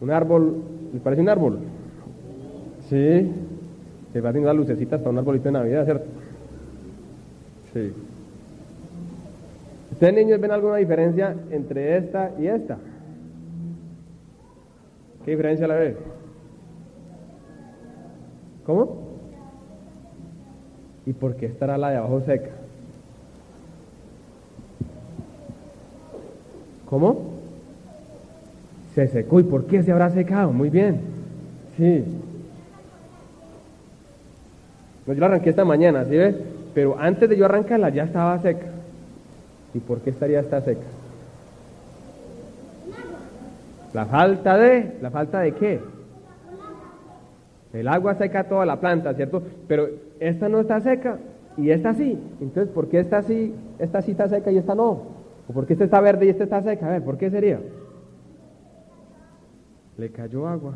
Un árbol, ¿les parece un árbol? Sí, que va teniendo las lucecitas para un arbolito de Navidad, ¿cierto? Sí. ¿Ustedes, niños, ven alguna diferencia entre esta y esta? ¿Qué diferencia la ven? ¿Cómo? ¿Y por qué estará la de abajo seca? ¿Cómo? Se secó. ¿Y por qué se habrá secado? Muy bien. Sí. No, yo la arranqué esta mañana, ¿sí ves? Pero antes de yo arrancarla ya estaba seca. ¿Y por qué estaría esta seca? ¿La falta de qué? El agua seca toda la planta, ¿cierto? Pero esta no está seca y esta sí. Entonces, ¿por qué esta sí está seca y esta no? ¿O por qué esta está verde y esta está seca? A ver, ¿por qué sería? Le cayó agua.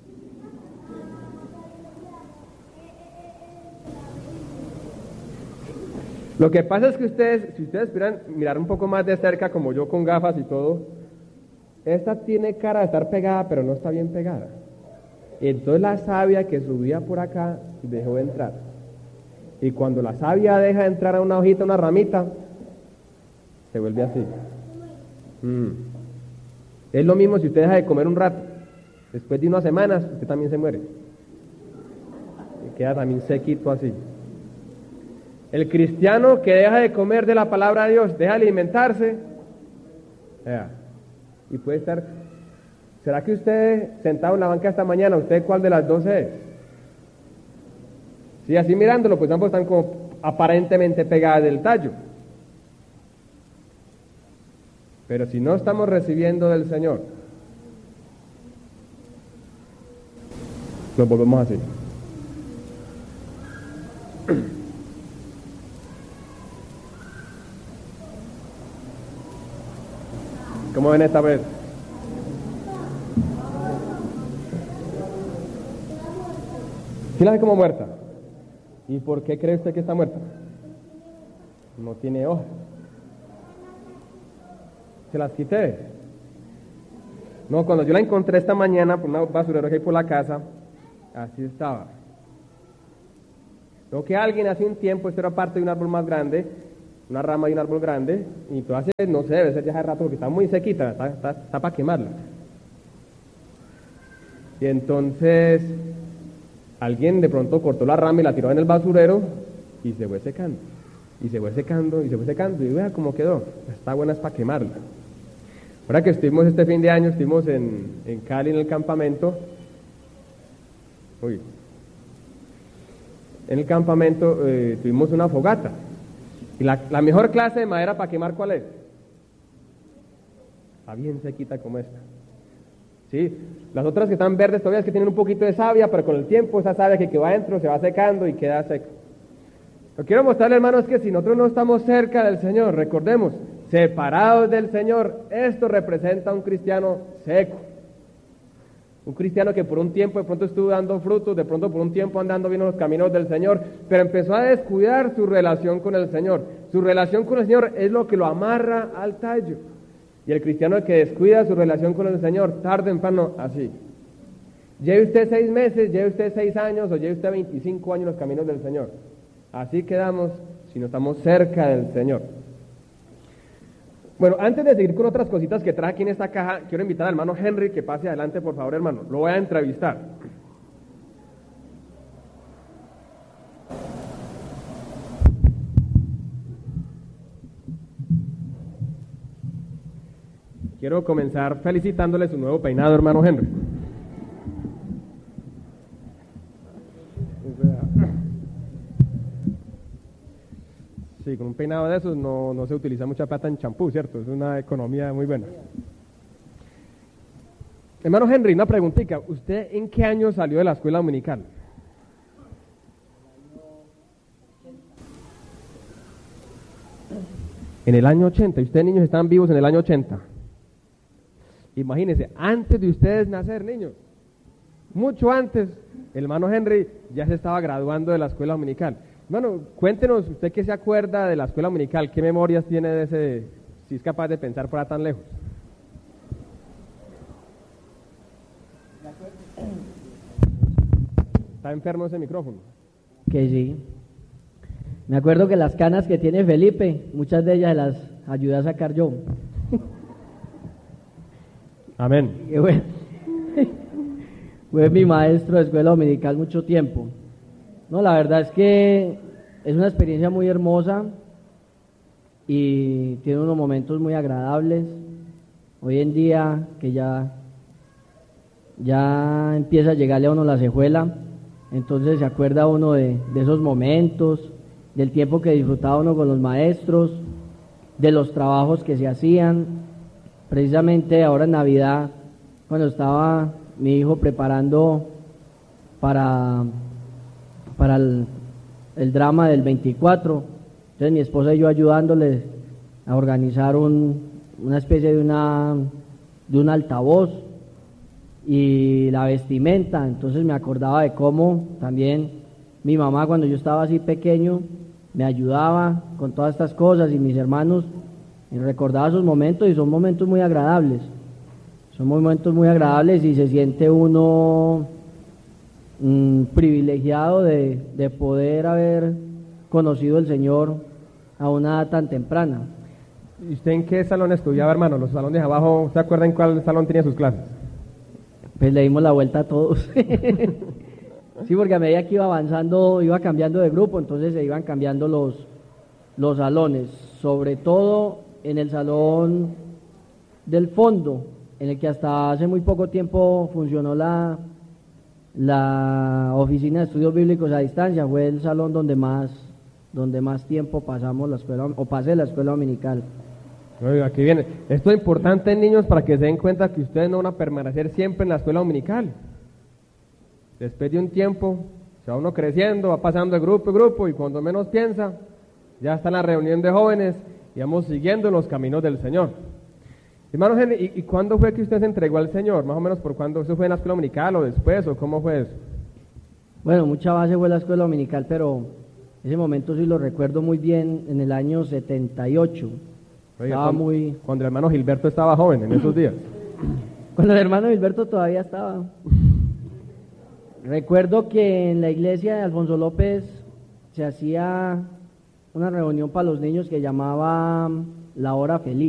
Lo que pasa es que ustedes, si ustedes esperan mirar un poco más de cerca, como yo con gafas y todo, esta tiene cara de estar pegada, pero no está bien pegada. Y entonces la savia que subía por acá dejó de entrar. Y cuando la savia deja de entrar a una hojita, una ramita, se vuelve así. Es lo mismo si usted deja de comer un rato. Después de unas semanas, usted también se muere. Y queda también sequito así. El cristiano que deja de comer de la palabra de Dios, deja de alimentarse, y puede estar... ¿Será que usted, sentado en la banca esta mañana, usted cuál de las dos es? Sí, así mirándolo, pues ambos están como aparentemente pegadas del tallo. Pero si no estamos recibiendo del Señor, nos volvemos así. ¿Cómo ven esta vez? ¿Sí la ve como muerta? ¿Y por qué cree usted que está muerta? No tiene hojas. ¿Se las quité? No, cuando yo la encontré esta mañana por una basurera que hay por la casa, así estaba. Lo que alguien hace un tiempo, esto era parte de un árbol más grande, una rama de un árbol grande, y entonces, no sé, debe ser ya hace rato porque está muy sequita, está para quemarla. Y entonces alguien de pronto cortó la rama y la tiró en el basurero y se fue secando. Y se fue secando, y se fue secando, y vea cómo quedó. Está buena, es para quemarla. Ahora que estuvimos este fin de año, estuvimos en Cali en el campamento. En el campamento tuvimos una fogata. Y la mejor clase de madera para quemar, ¿cuál es? Está bien sequita como esta. ¿Sí? Las otras que están verdes todavía es que tienen un poquito de savia, pero con el tiempo esa savia que va adentro se va secando y queda seco. Lo que quiero mostrarle, hermanos, es que si nosotros no estamos cerca del Señor, recordemos, separados del Señor, esto representa a un cristiano seco. Un cristiano que por un tiempo de pronto estuvo dando frutos, de pronto por un tiempo andando bien en los caminos del Señor, pero empezó a descuidar su relación con el Señor. Su relación con el Señor es lo que lo amarra al tallo. Y el cristiano que descuida su relación con el Señor, tarde o temprano, así. Lleve usted 6 meses, lleve usted 6 años, o lleve usted 25 años en los caminos del Señor. Así quedamos si no estamos cerca del Señor. Bueno, antes de seguir con otras cositas que traje aquí en esta caja, quiero invitar al hermano Henry que pase adelante, por favor, hermano. Lo voy a entrevistar. Quiero comenzar felicitándole su nuevo peinado, hermano Henry. Sí, con un peinado de esos no se utiliza mucha plata en champú, ¿cierto? Es una economía muy buena. Hermano Henry, una preguntita. ¿Usted en qué año salió de la escuela dominical? En el año 80. ¿Y ustedes, niños, están vivos en el año 80? Imagínense, antes de ustedes nacer, niños. Mucho antes, el hermano Henry ya se estaba graduando de la escuela dominical. Hermano, cuéntenos, usted que se acuerda de la escuela dominical, ¿qué memorias tiene de ese, si es capaz de pensar para tan lejos? Está enfermo ese micrófono. Que sí. Me acuerdo que las canas que tiene Felipe, muchas de ellas las ayudé a sacar yo. Amén. Que fue mi maestro de escuela dominical mucho tiempo. No, la verdad es que es una experiencia muy hermosa y tiene unos momentos muy agradables. Hoy en día que ya empieza a llegarle a uno la cejuela, entonces se acuerda uno de esos momentos, del tiempo que disfrutaba uno con los maestros, de los trabajos que se hacían. Precisamente ahora en Navidad, cuando estaba mi hijo preparando para el drama del 24, entonces mi esposa y yo ayudándole a organizar una especie de un altavoz y la vestimenta. Entonces me acordaba de cómo también mi mamá, cuando yo estaba así pequeño, me ayudaba con todas estas cosas, y mis hermanos, y recordaba esos momentos, y son momentos muy agradables. Son momentos muy agradables y se siente uno privilegiado de poder haber conocido al Señor a una edad tan temprana. ¿Y usted en qué salón estudiaba, hermano? Los salones abajo, ¿se acuerda en cuál salón tenía sus clases? Pues le dimos la vuelta a todos. Sí, porque a medida que iba avanzando, iba cambiando de grupo, entonces se iban cambiando los salones, sobre todo en el salón del fondo, en el que hasta hace muy poco tiempo funcionó la oficina de estudios bíblicos a distancia. Fue el salón donde más tiempo pasamos pasé la escuela dominical. Oiga, aquí viene. Esto es importante, niños, para que se den cuenta que ustedes no van a permanecer siempre en la escuela dominical. Después de un tiempo, se va uno creciendo, va pasando de grupo en grupo, y cuando menos piensa, ya está en la reunión de jóvenes y vamos siguiendo en los caminos del Señor. Hermano Henry, ¿y cuándo fue que usted se entregó al Señor? Más o menos por cuándo. ¿Eso fue en la escuela dominical o después, o cómo fue eso? Bueno, mucha base fue la escuela dominical, pero ese momento sí lo recuerdo muy bien, en el año 78. Oiga, cuando el hermano Gilberto estaba joven, en esos días. Cuando el hermano Gilberto todavía estaba. Recuerdo que en la iglesia de Alfonso López se hacía una reunión para los niños que llamaba La Hora Feliz.